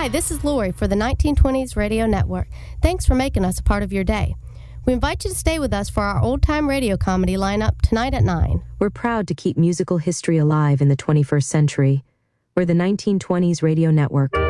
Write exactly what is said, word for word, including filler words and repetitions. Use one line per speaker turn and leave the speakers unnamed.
Hi, this is Lori for the nineteen twenties Radio Network. Thanks for making us a part of your day. We invite you to stay with us for our old-time radio comedy lineup tonight at nine.
We're proud to keep musical history alive in the twenty-first century. We're the nineteen twenties Radio Network.